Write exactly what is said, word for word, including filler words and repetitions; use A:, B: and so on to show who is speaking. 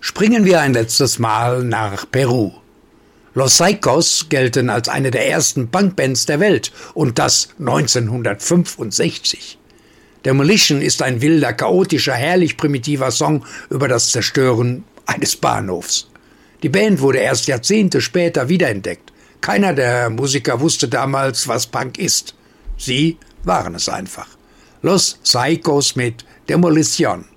A: Springen wir ein letztes Mal nach Peru. Los Psychos gelten als eine der ersten Punkbands der Welt und das neunzehnhundertfünfundsechzig. Demolition ist ein wilder, chaotischer, herrlich primitiver Song über das Zerstören eines Bahnhofs. Die Band wurde erst Jahrzehnte später wiederentdeckt. Keiner der Musiker wusste damals, was Punk ist. Sie waren es einfach. Los Psychos mit Demolition.